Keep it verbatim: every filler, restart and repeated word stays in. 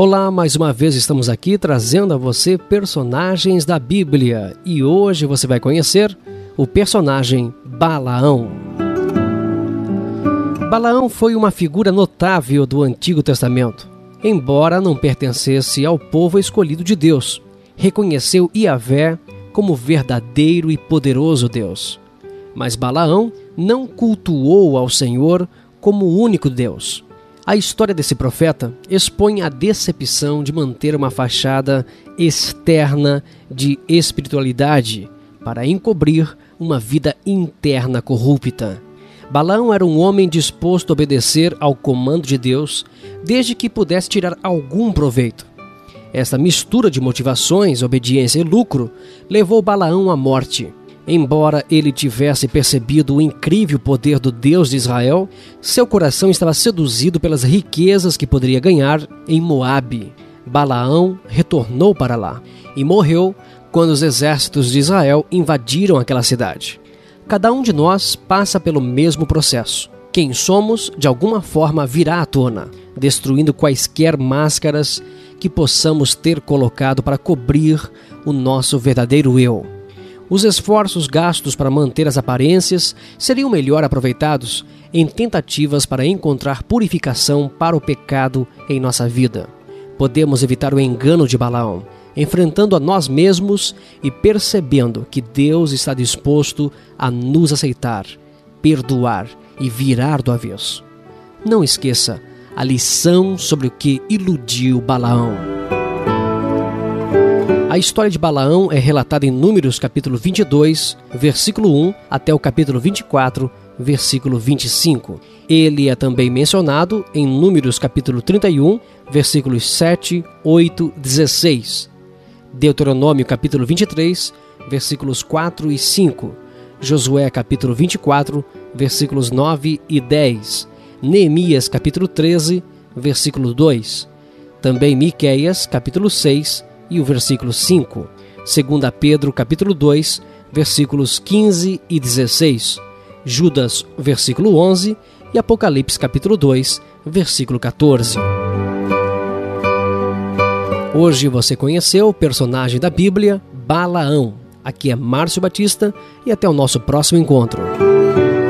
Olá, mais uma vez estamos aqui trazendo a você personagens da Bíblia e hoje você vai conhecer o personagem Balaão. Balaão foi uma figura notável do Antigo Testamento. Embora não pertencesse ao povo escolhido de Deus, reconheceu Yahvé como verdadeiro e poderoso Deus. Mas Balaão não cultuou ao Senhor como o único Deus. A história desse profeta expõe a decepção de manter uma fachada externa de espiritualidade para encobrir uma vida interna corrupta. Balaão era um homem disposto a obedecer ao comando de Deus, desde que pudesse tirar algum proveito. Essa mistura de motivações, obediência e lucro levou Balaão à morte. Embora ele tivesse percebido o incrível poder do Deus de Israel, seu coração estava seduzido pelas riquezas que poderia ganhar em Moabe. Balaão retornou para lá e morreu quando os exércitos de Israel invadiram aquela cidade. Cada um de nós passa pelo mesmo processo. Quem somos, de alguma forma, virá à tona, destruindo quaisquer máscaras que possamos ter colocado para cobrir o nosso verdadeiro eu. Os esforços gastos para manter as aparências seriam melhor aproveitados em tentativas para encontrar purificação para o pecado em nossa vida. Podemos evitar o engano de Balaão, enfrentando a nós mesmos e percebendo que Deus está disposto a nos aceitar, perdoar e virar do avesso. Não esqueça a lição sobre o que iludiu Balaão. A história de Balaão é relatada em Números capítulo vinte e dois, versículo um, até o capítulo vinte e quatro, versículo vinte e cinco. Ele é também mencionado em Números capítulo trinta e um, versículos sete, oito, dezesseis. Deuteronômio capítulo vinte e três, versículos quatro e cinco. Josué capítulo vinte e quatro, versículos nove e dez. Neemias capítulo treze, versículo dois. Também Miqueias capítulo seis, e o versículo cinco, segunda Pedro capítulo dois, versículos quinze e dezesseis, Judas versículo onze e Apocalipse capítulo dois, versículo quatorze. Hoje você conheceu o personagem da Bíblia, Balaão. Aqui é Márcio Batista e até o nosso próximo encontro.